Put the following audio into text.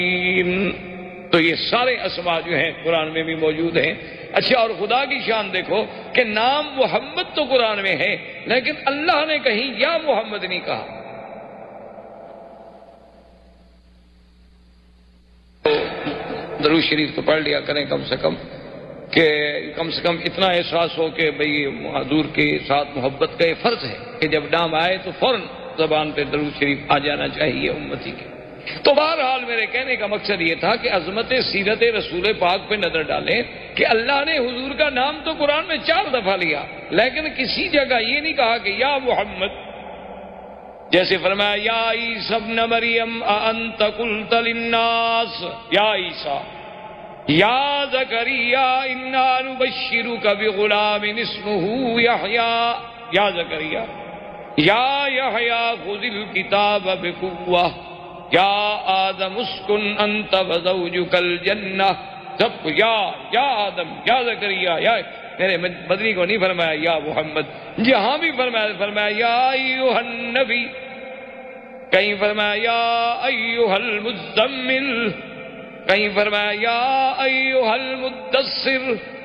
تو یہ سارے اسماء جو ہیں قرآن میں بھی موجود ہیں. اچھا، اور خدا کی شان دیکھو کہ نام محمد تو قرآن میں ہے، لیکن اللہ نے کہیں یا محمد نہیں کہا. تو درود شریف تو پڑھ لیا کریں کم سے کم اتنا احساس ہو کہ بھئی حضور کے ساتھ محبت کا یہ فرض ہے کہ جب نام آئے تو فوراً زبان پہ درود شریف آ جانا چاہیے امتی کے. تو بہرحال میرے کہنے کا مقصد یہ تھا کہ عظمت سیرت رسول پاک پہ نظر ڈالیں کہ اللہ نے حضور کا نام تو قرآن میں 4 دفعہ لیا، لیکن کسی جگہ یہ نہیں کہا کہ یا محمد. جیسے فرمایا یا عیسی ابن مریم اانت قلت للناس، یا عیسی، یا زکریا انا نبشرک بغلام اسمہ یحییٰ، یا زکریا، یا یحییٰ خذ الکتاب بقوہ، یا آدم اسکن انت وزوجک الجنہ. سب کو یا آدم، یا زکریا، یا میرے مدنی کو نہیں فرمایا یا محمد. جہاں بھی فرمایا یا ایھا النبی، کہیں فرمایا یا ایھا المزمل، کہیں فرمایا یا ایھا المدثر.